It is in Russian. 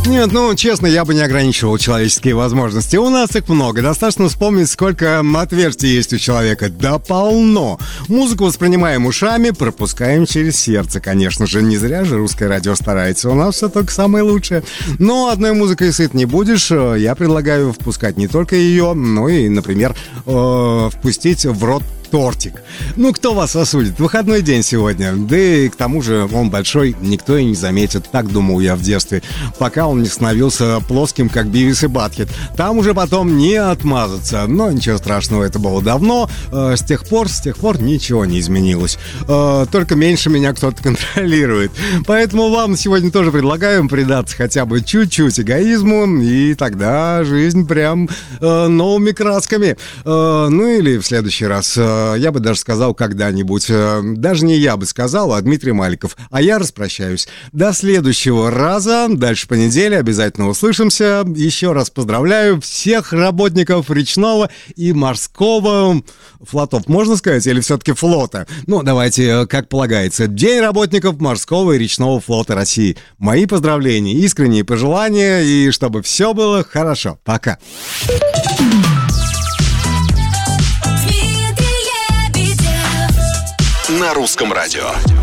Нет, ну, честно, я бы не ограничивал человеческие возможности. У нас их много. Достаточно вспомнить, сколько отверстий есть у человека. Да полно. Музыку воспринимаем ушами, пропускаем через сердце. Конечно же, не зря же русское радио старается. У нас все только самое лучшее. Но одной музыкой сыт не будешь. Я предлагаю впускать не только ее, но и, например, впустить в рот тортик. Ну, кто вас осудит? Выходной день сегодня. Да и к тому же он большой, никто и не заметит. Так думал я в детстве. Пока он не становился плоским, как Бивис и Батхед. Там уже потом не отмазаться. Но ничего страшного, это было давно. С тех пор ничего не изменилось. Только меньше меня кто-то контролирует. Поэтому вам сегодня тоже предлагаем предаться хотя бы чуть-чуть эгоизму. И тогда жизнь прям новыми красками. Ну или в следующий раз... Я бы даже сказал когда-нибудь. Даже не я бы сказал, а Дмитрий Маликов. А я распрощаюсь. До следующего раза. Дальше по неделе. Обязательно услышимся. Еще раз поздравляю всех работников речного и морского флотов. Можно сказать? Или все-таки флота? Ну, давайте, как полагается. День работников морского и речного флота России. Мои поздравления, искренние пожелания. И чтобы все было хорошо. Пока. На русском радио.